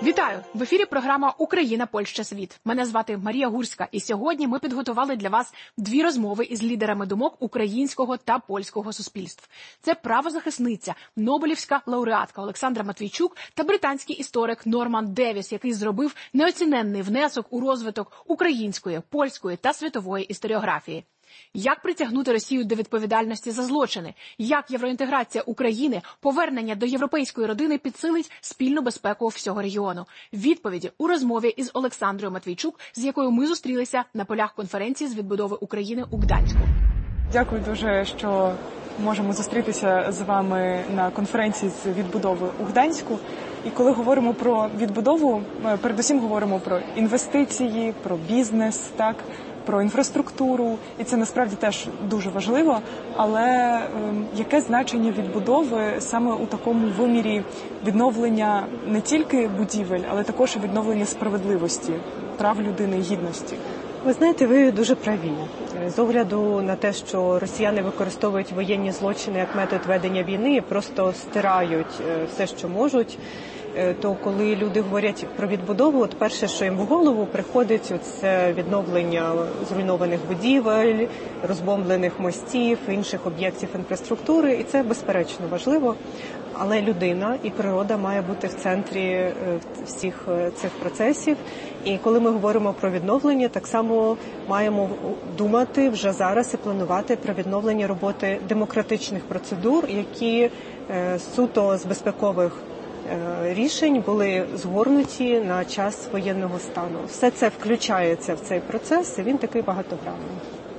Вітаю! В ефірі програма «Україна, Польща, світ». Мене звати Марія Гурська, і сьогодні ми підготували для вас дві розмови із лідерами думок українського та польського суспільств. Це правозахисниця, нобелівська лауреатка Олександра Матвійчук та британський історик Норман Девіс, який зробив неоціненний внесок у розвиток української, польської та світової історіографії. Як притягнути Росію до відповідальності за злочини? Як євроінтеграція України, повернення до європейської родини підсилить спільну безпеку всього регіону? Відповіді у розмові із Олександрою Матвійчук, з якою ми зустрілися на полях конференції з відбудови України у Гданську. Дякую дуже, що можемо зустрітися з вами на конференції з відбудови у Гданську. І коли говоримо про відбудову, ми передусім говоримо про інвестиції, про бізнес, так, про інфраструктуру, і це насправді теж дуже важливо, але яке значення відбудови саме у такому вимірі відновлення не тільки будівель, але також і відновлення справедливості, прав людини і гідності? Ви знаєте, ви дуже праві. З огляду на те, що росіяни використовують воєнні злочини як метод ведення війни і просто стирають все, що можуть, то коли люди говорять про відбудову, от перше, що їм в голову приходить, це відновлення зруйнованих будівель, розбомблених мостів, інших об'єктів інфраструктури, і це безперечно важливо. Але людина і природа має бути в центрі всіх цих процесів. І коли ми говоримо про відновлення, так само маємо думати вже зараз і планувати про відновлення роботи демократичних процедур, які суто з безпекових рішень були згорнуті на час воєнного стану. Все це включається в цей процес, і він такий багатогранний.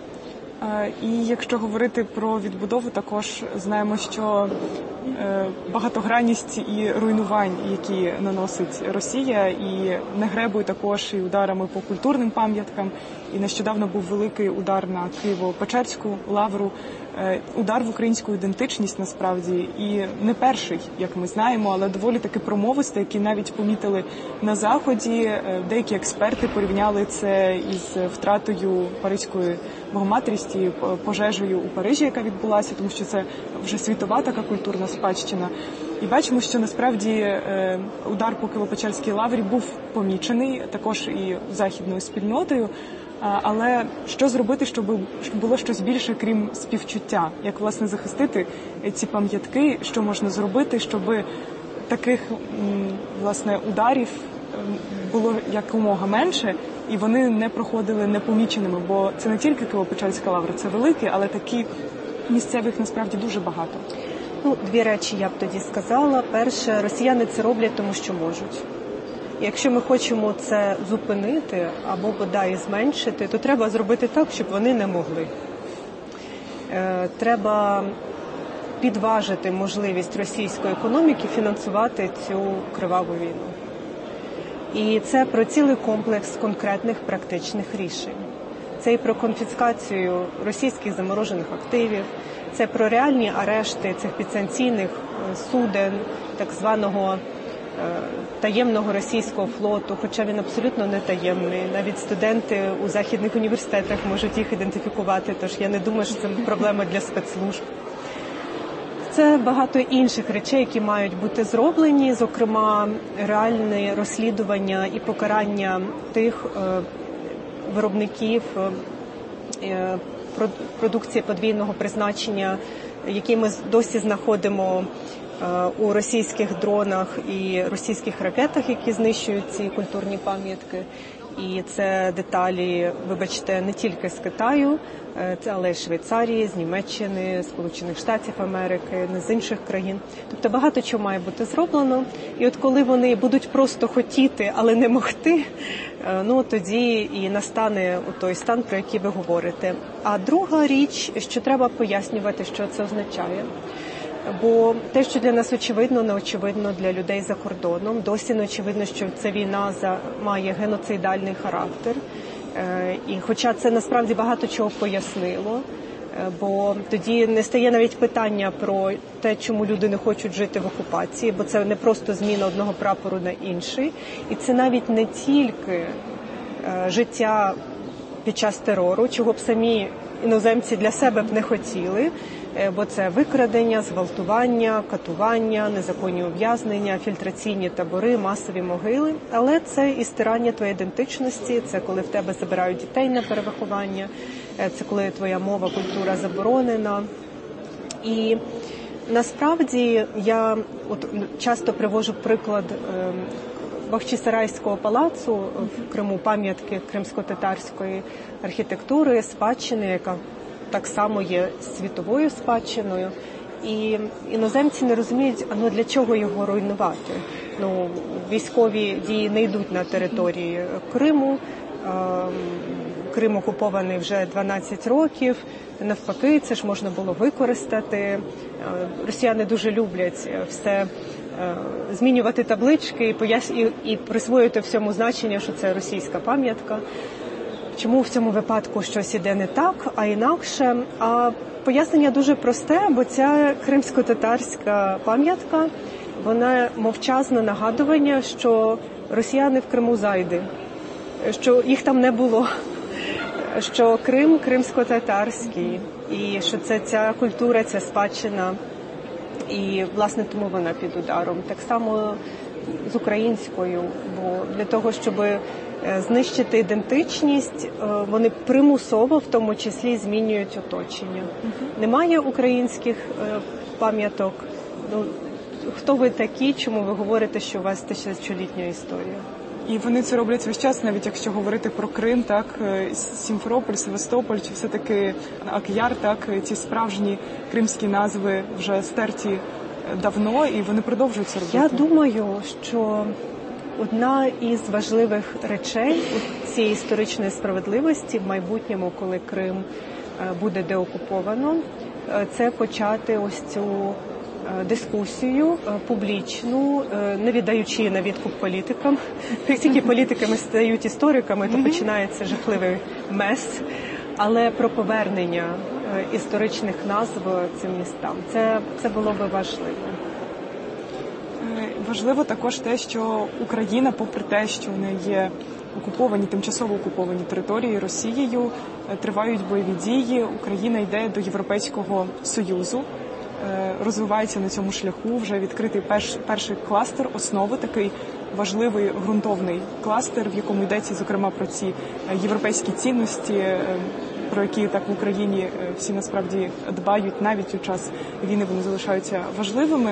І якщо говорити про відбудову, також знаємо, що багатогранність і руйнувань, які наносить Росія, і не гребує також і ударами по культурним пам'яткам. І нещодавно був великий удар на Києво-Печерську лавру, удар в українську ідентичність насправді, і не перший, як ми знаємо, але доволі таки промовистий, який навіть помітили на Заході. Деякі експерти порівняли це із втратою Паризької Богоматерської, пожежею у Парижі, яка відбулася, тому що це вже світова така культурна спадщина. І бачимо, що насправді удар по Києво-Печерській лаврі був помічений також і західною спільнотою. Але що зробити, щоб було щось більше, крім співчуття? Як, власне, захистити ці пам'ятки? Що можна зробити, щоб таких, власне, ударів було якомога менше, і вони не проходили непоміченими? Бо це не тільки Києво-Печерська лавра, це велике, але такі місцевих насправді дуже багато. Дві речі я б тоді сказала. Перше, росіяни це роблять, тому що можуть. Якщо ми хочемо це зупинити або бодай зменшити, то треба зробити так, щоб вони не могли. Треба підважити можливість російської економіки фінансувати цю криваву війну. І це про цілий комплекс конкретних практичних рішень. Це і про конфіскацію російських заморожених активів, це про реальні арешти цих підсанкційних суден, так званого таємного російського флоту, хоча він абсолютно не таємний. Навіть студенти у західних університетах можуть їх ідентифікувати, тож я не думаю, що це проблема для спецслужб. Це багато інших речей, які мають бути зроблені, зокрема реальне розслідування і покарання тих виробників продукції подвійного призначення, які ми досі знаходимо у російських дронах і російських ракетах, які знищують ці культурні пам'ятки. І це деталі, вибачте, не тільки з Китаю, але й з Швейцарії, з Німеччини, Сполучених Штатів Америки, з інших країн. Тобто багато чого має бути зроблено. І от коли вони будуть просто хотіти, але не могти, тоді і настане той стан, про який ви говорите. А друга річ, що треба пояснювати, що це означає. Бо те, що для нас очевидно, не очевидно для людей за кордоном. Досі не очевидно, що ця війна має геноцидальний характер. І хоча це насправді багато чого пояснило, бо тоді не стає навіть питання про те, чому люди не хочуть жити в окупації, бо це не просто зміна одного прапору на інший. І це навіть не тільки життя під час терору, чого б самі іноземці для себе б не хотіли. бо це викрадення, зґвалтування, катування, незаконні ув'язнення, фільтраційні табори, масові могили. Але це і стирання твоєї ідентичності, це коли в тебе забирають дітей на перевиховання, це коли твоя мова, культура заборонена. І насправді я часто привожу приклад Бахчисарайського палацу в Криму, пам'ятки кримсько-татарської архітектури, спадщини, яка так само є світовою спадщиною. І іноземці не розуміють, для чого його руйнувати. Військові дії не йдуть на території Криму. Крим окупований вже 12 років. Навпаки, це ж можна було використати. Росіяни дуже люблять все змінювати таблички і присвоїти всьому значення, що це російська пам'ятка. Чому в цьому випадку щось іде не так, а інакше? А пояснення дуже просте, бо ця кримсько-татарська пам'ятка, вона мовчазне нагадування, що росіяни в Криму зайди, що їх там не було, що Крим кримсько-татарський, і що це ця культура, ця спадщина, і, власне, тому вона під ударом. Так само з українською, бо для того, щоб знищити ідентичність, вони примусово, в тому числі, змінюють оточення. Немає українських пам'яток. Хто ви такі, чому ви говорите, що у вас тисячолітня історія? І вони це роблять весь час, навіть якщо говорити про Крим, так, Сімферополь, Севастополь, чи все-таки Ак'яр, так, ці справжні кримські назви вже стерті давно, і вони продовжують це робити. Я думаю, що одна із важливих речей цієї історичної справедливості в майбутньому, коли Крим буде деокуповано, це почати ось цю дискусію публічну, не віддаючи її на відкуп політикам. Як тільки політиками стають істориками, то починається жахливий мес. Але про повернення історичних назв цим містам, це було би важливо. Важливо також те, що Україна, попри те, що в неї є тимчасово окуповані території Росією, тривають бойові дії, Україна йде до Європейського Союзу, розвивається на цьому шляху, вже відкритий перший кластер, основи, такий важливий ґрунтовний кластер, в якому йдеться, зокрема, про ці європейські цінності, про які так в Україні всі насправді дбають, навіть у час війни вони залишаються важливими.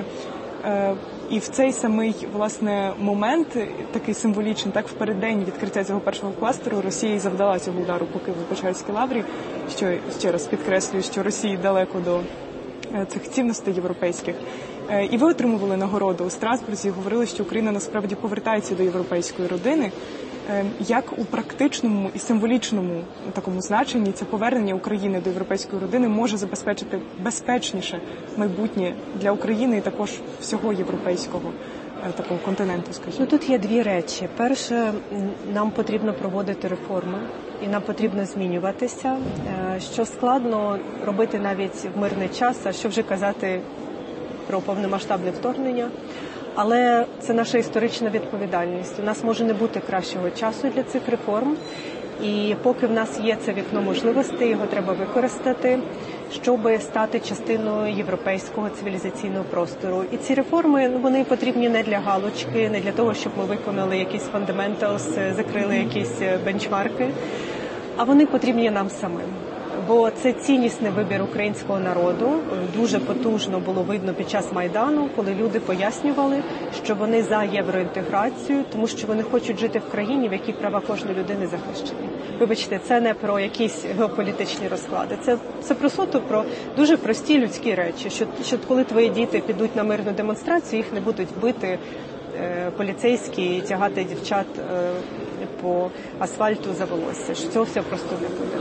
І в цей самий, власне, момент, такий символічний, так, в переддень відкриття цього першого кластеру, Росія завдала цього удару по Києво-Печерській лаврі, що, ще раз підкреслюю, що Росії далеко до цих цінностей європейських. І ви отримували нагороду у Страсбурзі, говорили, що Україна насправді повертається до європейської родини. Як у практичному і символічному такому значенні це повернення України до європейської родини може забезпечити безпечніше майбутнє для України і також всього європейського такого континенту, скажімо? Тут є дві речі. Перше, нам потрібно проводити реформи, і нам потрібно змінюватися, що складно робити навіть в мирний час, а що вже казати про повномасштабне вторгнення. Але це наша історична відповідальність. У нас може не бути кращого часу для цих реформ. І поки в нас є це вікно можливостей, його треба використати, щоб стати частиною європейського цивілізаційного простору. І ці реформи, вони потрібні не для галочки, не для того, щоб ми виконали якісь fundamentals, закрили якісь бенчмарки, а вони потрібні нам самим. Бо це ціннісний вибір українського народу. Дуже потужно було видно під час Майдану, коли люди пояснювали, що вони за євроінтеграцію, тому що вони хочуть жити в країні, в якій права кожної людини захищені. Вибачте, це не про якісь геополітичні розклади. Це про суто про дуже прості людські речі, що коли твої діти підуть на мирну демонстрацію, їх не будуть бити поліцейські і тягати дівчат по асфальту за волосся. Що цього все просто не буде.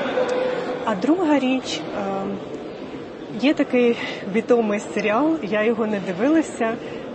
А друга річ, є такий відомий серіал, я його не дивилася,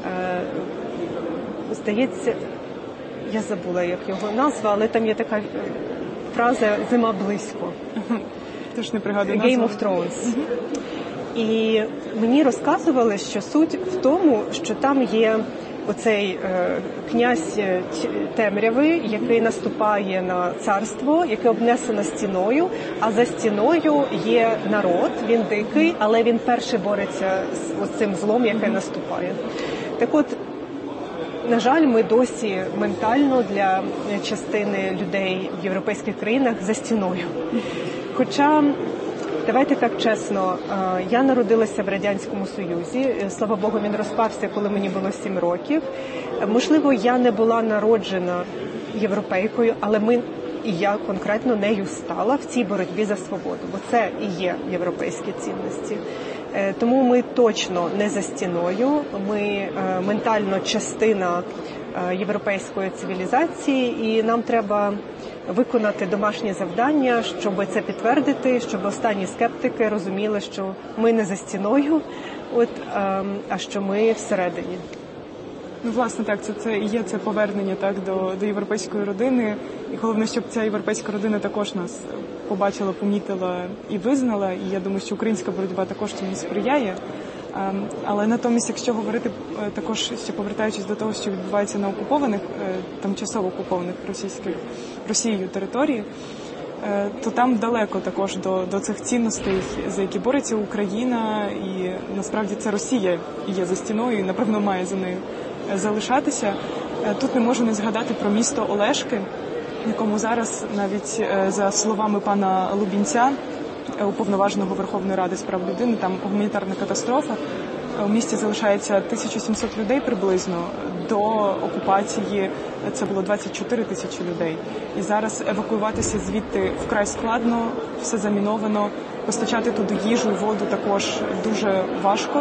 здається, я забула, як його назва, але там є така фраза «Зима близько». Теж не пригадую Game of Thrones. І мені розказували, що суть в тому, що там є оцей князь темряви, який наступає на царство, яке обнесено стіною, а за стіною є народ, він дикий, але він перший бореться з цим злом, яке наступає. Так от, на жаль, ми досі ментально для частини людей в європейських країнах за стіною. Хоча, давайте так чесно, я народилася в Радянському Союзі, слава Богу, він розпався, коли мені було 7 років. Можливо, я не була народжена європейкою, але і я конкретно нею стала в цій боротьбі за свободу, бо це і є європейські цінності. Тому ми точно не за стіною, ми ментально частина європейської цивілізації, і нам треба виконати домашнє завдання, щоб це підтвердити, щоб останні скептики розуміли, що ми не за стіною, а що ми всередині. Ну, власне, так, це і є це повернення так до європейської родини. І головне, щоб ця європейська родина також нас побачила, помітила і визнала. І я думаю, що українська боротьба також цьому сприяє. Але натомість, якщо говорити також, ще повертаючись до того, що відбувається на окупованих, тимчасово окупованих Росією території, то там далеко також до цих цінностей, за які бореться Україна, і насправді це Росія є за стіною і, напевно, має за нею залишатися. Тут не можу не згадати про місто Олешки, в якому зараз, навіть за словами пана Лубінця, уповноваженого Верховної Ради з прав людини, там гуманітарна катастрофа. У місті залишається 1700 людей приблизно. До окупації це було 24 тисячі людей. І зараз евакуюватися звідти вкрай складно, все заміновано. Постачати туди їжу і воду також дуже важко.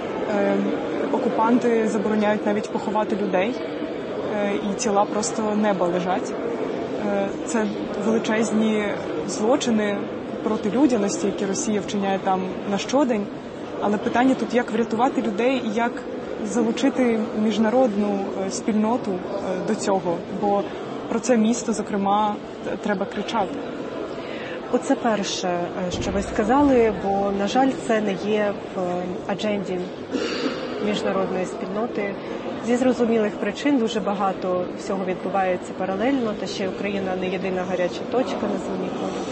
Окупанти забороняють навіть поховати людей, і тіла просто неба лежать. Це величезні злочини проти людяності, які Росія вчиняє там на щодень. Але питання тут, як врятувати людей і як залучити міжнародну спільноту до цього, бо про це місто, зокрема, треба кричати. Оце перше, що ви сказали, бо, на жаль, це не є в адженді міжнародної спільноти. Зі зрозумілих причин дуже багато всього відбувається паралельно, та ще Україна не єдина гаряча точка на земній кулі.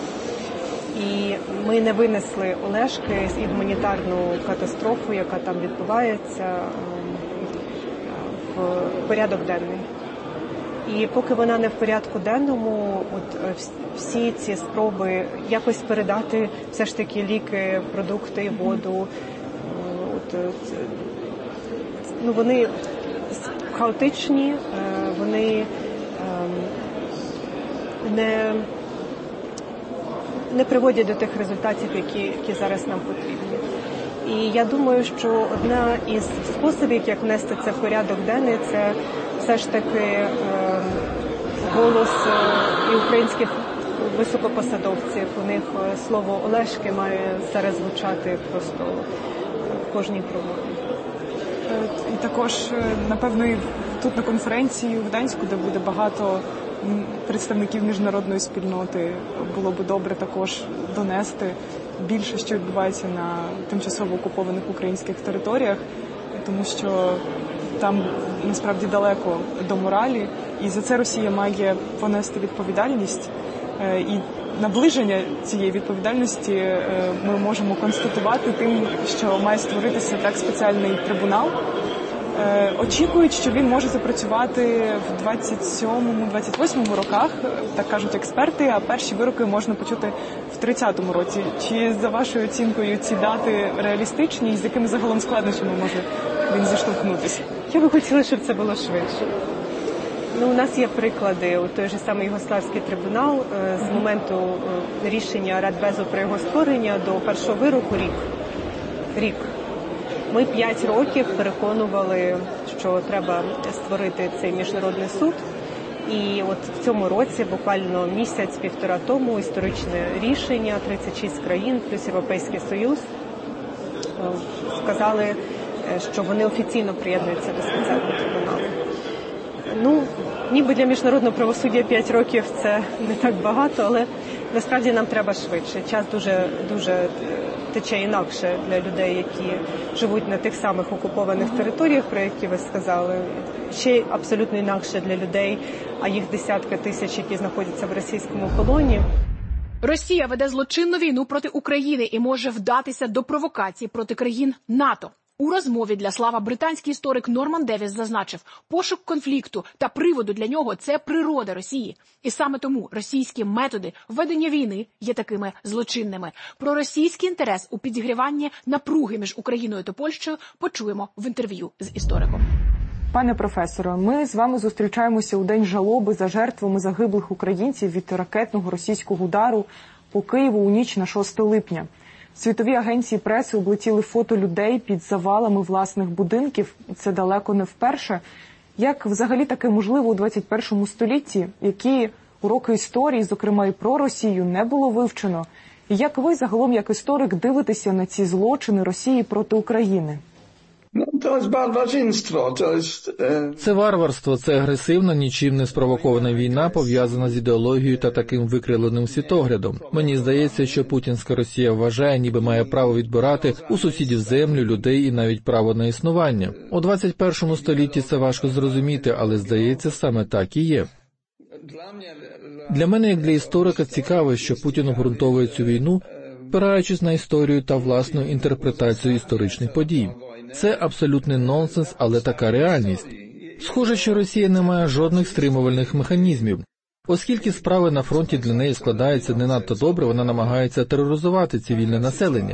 І ми не винесли Олешки і гуманітарну катастрофу, яка там відбувається, в порядок денний. І поки вона не в порядку денному, всі ці спроби якось передати все ж таки ліки, продукти, воду, вони хаотичні, вони не приводять до тих результатів, які зараз нам потрібні. І я думаю, що одна із способів, як внести це в порядок денний, це все ж таки голос і українських високопосадовців. У них слово Олешки має зараз звучати просто в кожній промові. І також, напевно, і тут на конференції в Гданську, де буде багато представників міжнародної спільноти, було б добре також донести більше, що відбувається на тимчасово окупованих українських територіях, тому що там насправді далеко до моралі, і за це Росія має понести відповідальність. І наближення цієї відповідальності ми можемо констатувати тим, що має створитися так спеціальний трибунал. Очікують, що він може запрацювати в 27-28 роках, так кажуть експерти, а перші вироки можна почути в 30-му році. Чи за вашою оцінкою ці дати реалістичні і з якими загалом складнощами може він зіштовхнутися? Я би хотіла, щоб це було швидше. У нас є приклади, той же самий Югославський трибунал, з моменту рішення Радбезу про його створення до першого вироку рік. Ми 5 років переконували, що треба створити цей міжнародний суд. І от в цьому році, буквально місяць-півтора тому, історичне рішення, 36 країн плюс Європейський Союз сказали, що вони офіційно приєднуються до спеціального трибуналу. Ніби для міжнародного правосуддя 5 років це не так багато, але насправді нам треба швидше. Час дуже тече інакше для людей, які живуть на тих самих окупованих територіях, про які ви сказали. Ще абсолютно інакше для людей, а їх десятки тисяч, які знаходяться в російському полоні. Росія веде злочинну війну проти України і може вдатися до провокацій проти країн НАТО. У розмові для Слава британський історик Норман Девіс зазначив, пошук конфлікту та приводу для нього – це природа Росії. І саме тому російські методи ведення війни є такими злочинними. Про російський інтерес у підігріванні напруги між Україною та Польщею почуємо в інтерв'ю з істориком. Пане професоре, ми з вами зустрічаємося у день жалоби за жертвами загиблих українців від ракетного російського удару по Києву у ніч на 6 липня. Світові агенції преси облетіли фото людей під завалами власних будинків. Це далеко не вперше. Як взагалі таке можливо у 21 столітті? Які уроки історії, зокрема і про Росію, не було вивчено? І як ви загалом, як історик, дивитеся на ці злочини Росії проти України? Це варварство, це агресивна, нічим не спровокована війна, пов'язана з ідеологією та таким викривленим світоглядом. Мені здається, що путінська Росія вважає, ніби має право відбирати у сусідів землю, людей і навіть право на існування. У 21 столітті це важко зрозуміти, але, здається, саме так і є. Для мене, як для історика, цікаво, що Путін обґрунтовує цю війну, спираючись на історію та власну інтерпретацію історичних подій. Це абсолютний нонсенс, але така реальність. Схоже, що Росія не має жодних стримувальних механізмів. Оскільки справи на фронті для неї складаються не надто добре, вона намагається тероризувати цивільне населення.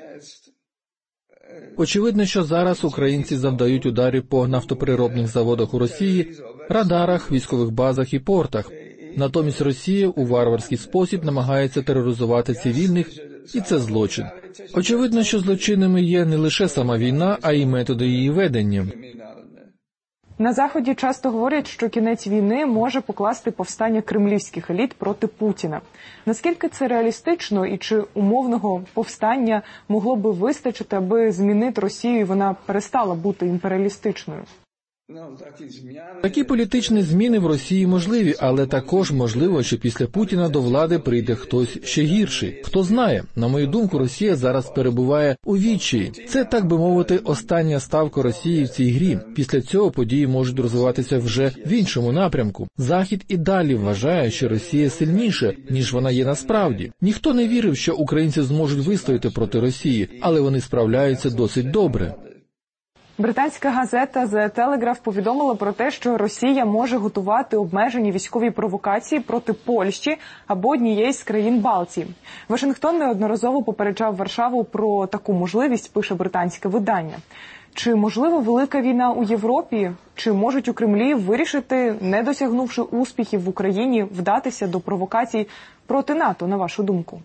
Очевидно, що зараз українці завдають ударів по нафтопереробних заводах у Росії, радарах, військових базах і портах. Натомість Росія у варварський спосіб намагається тероризувати цивільних, і це злочин. Очевидно, що злочинними є не лише сама війна, а й методи її ведення. На Заході часто говорять, що кінець війни може покласти повстання кремлівських еліт проти Путіна. Наскільки це реалістично і чи умовного повстання могло би вистачити, аби змінити Росію і вона перестала бути імперіалістичною? Такі політичні зміни в Росії можливі, але також можливо, що після Путіна до влади прийде хтось ще гірший. Хто знає, на мою думку, Росія зараз перебуває у відчаї. Це, так би мовити, остання ставка Росії в цій грі. Після цього події можуть розвиватися вже в іншому напрямку. Захід і далі вважає, що Росія сильніша, ніж вона є насправді. Ніхто не вірив, що українці зможуть вистояти проти Росії, але вони справляються досить добре. Британська газета The Telegraph повідомила про те, що Росія може готувати обмежені військові провокації проти Польщі або однієї з країн Балтії. Вашингтон неодноразово попереджав Варшаву про таку можливість, пише британське видання. Чи можлива велика війна у Європі? Чи можуть у Кремлі вирішити, не досягнувши успіхів в Україні, вдатися до провокацій проти НАТО, на вашу думку?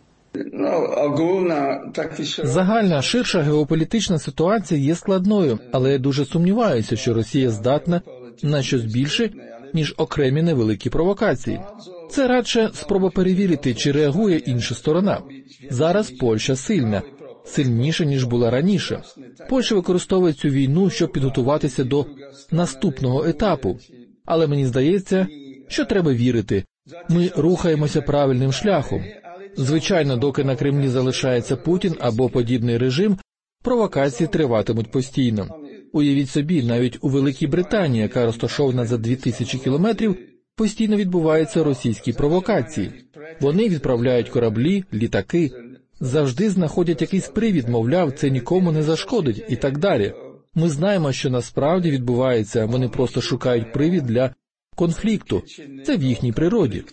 Загальна, ширша геополітична ситуація є складною, але я дуже сумніваюся, що Росія здатна на щось більше, ніж окремі невеликі провокації. Це радше спроба перевірити, чи реагує інша сторона. Зараз Польща сильна, сильніша, ніж була раніше. Польща використовує цю війну, щоб підготуватися до наступного етапу. Але мені здається, що треба вірити. Ми рухаємося правильним шляхом. Звичайно, доки на Кремлі залишається Путін або подібний режим, провокації триватимуть постійно. Уявіть собі, навіть у Великій Британії, яка розташована за 2000 кілометрів, постійно відбуваються російські провокації. Вони відправляють кораблі, літаки, завжди знаходять якийсь привід, мовляв, це нікому не зашкодить і так далі. Ми знаємо, що насправді відбувається, вони просто шукають привід для конфлікту. Це в їхній природі.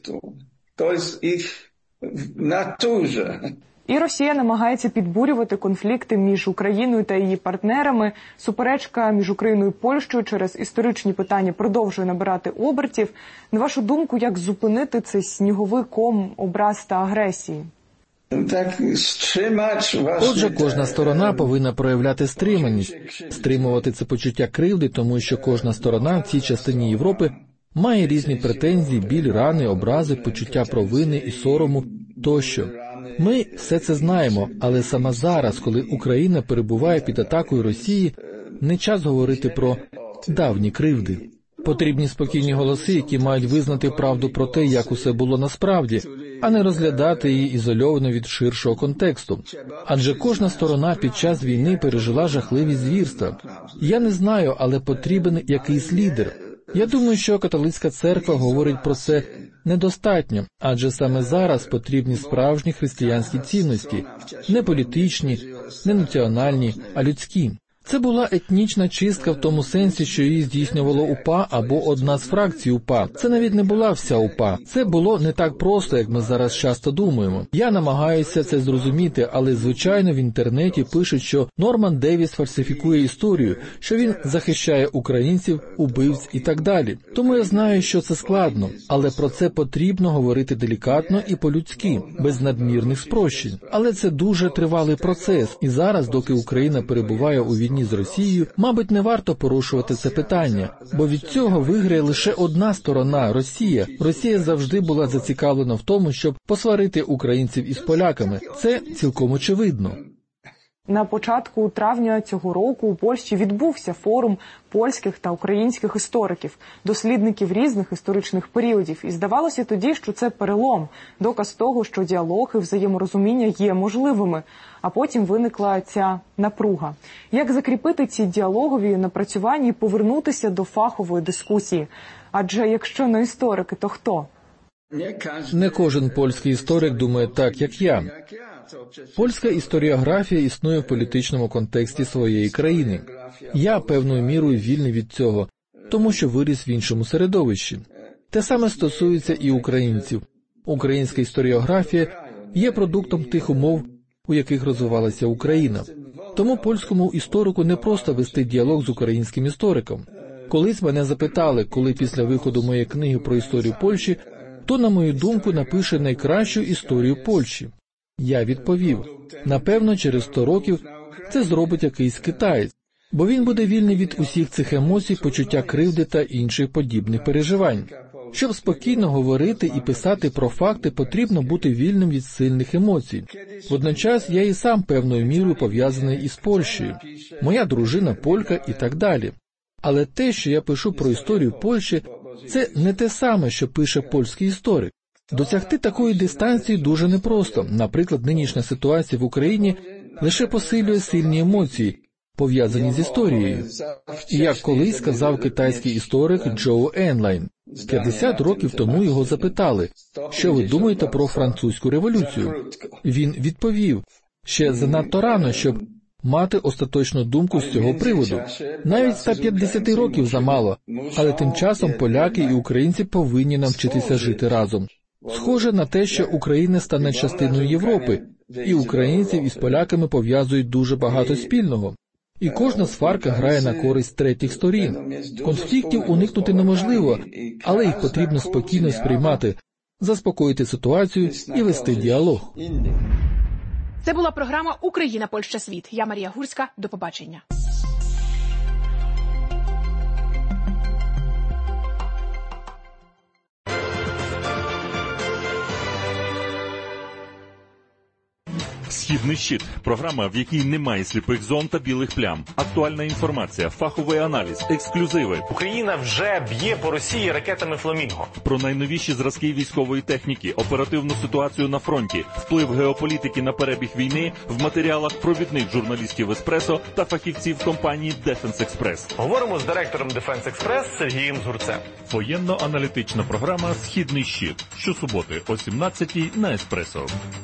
І Росія намагається підбурювати конфлікти між Україною та її партнерами. Суперечка між Україною і Польщею через історичні питання продовжує набирати обертів. На вашу думку, як зупинити цей сніговий ком образ та агресії? Отже, кожна сторона повинна проявляти стриманість, стримувати це почуття кривди, тому що кожна сторона в цій частині Європи має різні претензії, біль, рани, образи, почуття провини і сорому тощо. Ми все це знаємо, але саме зараз, коли Україна перебуває під атакою Росії, не час говорити про давні кривди. Потрібні спокійні голоси, які мають визнати правду про те, як усе було насправді, а не розглядати її ізольовано від ширшого контексту. Адже кожна сторона під час війни пережила жахливі звірства. Я не знаю, але потрібен якийсь лідер. Я думаю, що католицька церква говорить про це недостатньо, адже саме зараз потрібні справжні християнські цінності, не політичні, не національні, а людські. Це була етнічна чистка в тому сенсі, що її здійснювало УПА або одна з фракцій УПА. Це навіть не була вся УПА. Це було не так просто, як ми зараз часто думаємо. Я намагаюся це зрозуміти, але, звичайно, в інтернеті пишуть, що Норман Девіс фальсифікує історію, що він захищає українців, убивць і так далі. Тому я знаю, що це складно, але про це потрібно говорити делікатно і по-людськи, без надмірних спрощень. Але це дуже тривалий процес, і зараз, доки Україна перебуває у війні з Росією, мабуть, не варто порушувати це питання, бо від цього виграє лише одна сторона – Росія. Росія завжди була зацікавлена в тому, щоб посварити українців із поляками. Це цілком очевидно. На початку травня цього року у Польщі відбувся форум польських та українських істориків, дослідників різних історичних періодів. І здавалося тоді, що це перелом, доказ того, що діалог і взаєморозуміння є можливими. А потім виникла ця напруга. Як закріпити ці діалогові напрацювання і повернутися до фахової дискусії? Адже якщо не історики, то хто? Не кожен польський історик думає так, як я. Польська історіографія існує в політичному контексті своєї країни. Я певною мірою вільний від цього, тому що виріс в іншому середовищі. Те саме стосується і українців. Українська історіографія є продуктом тих умов, у яких розвивалася Україна. Тому польському історику не просто вести діалог з українським істориком. Колись мене запитали, коли після виходу моєї книги про історію Польщі, хто, на мою думку, напише найкращу історію Польщі. Я відповів, напевно, через 100 років це зробить якийсь китаєць, бо він буде вільний від усіх цих емоцій, почуття кривди та інших подібних переживань. Щоб спокійно говорити і писати про факти, потрібно бути вільним від сильних емоцій. Водночас я і сам певною мірою пов'язаний із Польщею. Моя дружина полька і так далі. Але те, що я пишу про історію Польщі, це не те саме, що пише польський історик. Досягти такої дистанції дуже непросто. Наприклад, нинішня ситуація в Україні лише посилює сильні емоції, пов'язані з історією. І як колись сказав китайський історик Джоу Енлайн, 50 років тому його запитали, що ви думаєте про французьку революцію? Він відповів, ще занадто рано, щоб мати остаточну думку з цього приводу. Навіть 150 років замало, але тим часом поляки і українці повинні навчитися жити разом. Схоже на те, що Україна стане частиною Європи, і українців із поляками пов'язують дуже багато спільного. І кожна сварка грає на користь третіх сторін. Конфліктів уникнути неможливо, але їх потрібно спокійно сприймати, заспокоїти ситуацію і вести діалог. Це була програма «Україна, Польща, світ». Я Марія Гурська. До побачення. «Східний щит» – програма, в якій немає сліпих зон та білих плям. Актуальна інформація, фаховий аналіз, ексклюзиви. Україна вже б'є по Росії ракетами «Фламінго». Про найновіші зразки військової техніки, оперативну ситуацію на фронті, вплив геополітики на перебіг війни в матеріалах провідних журналістів «Еспресо» та фахівців компанії «Дефенс Експрес». Говоримо з директором «Дефенс Експрес» Сергієм Згурцем. Воєнно-аналітична програма «Східний щит». Щосуботи о 17-й на «Еспресо».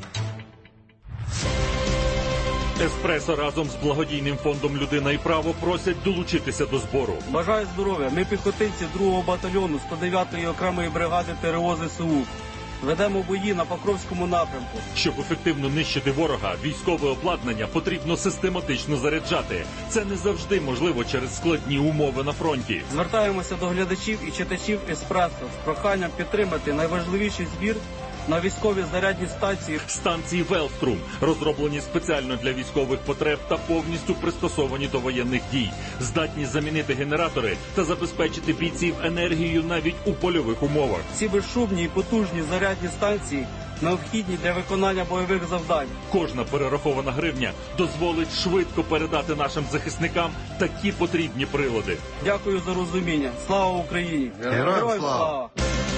«Еспресо» разом з благодійним фондом «Людина і право» просять долучитися до збору. Бажаю здоров'я. Ми піхотинці 2-го батальйону 109-ї окремої бригади ТРО ЗСУ. Ведемо бої на Покровському напрямку. Щоб ефективно нищити ворога, військове обладнання потрібно систематично заряджати. Це не завжди можливо через складні умови на фронті. Звертаємося до глядачів і читачів «Еспресо» з проханням підтримати найважливіший збір на військові зарядні станції. Станції «Велструм» розроблені спеціально для військових потреб та повністю пристосовані до воєнних дій. Здатні замінити генератори та забезпечити бійців енергією навіть у польових умовах. Ці безшумні і потужні зарядні станції необхідні для виконання бойових завдань. Кожна перерахована гривня дозволить швидко передати нашим захисникам такі потрібні прилади. Дякую за розуміння. Слава Україні! Героям слава!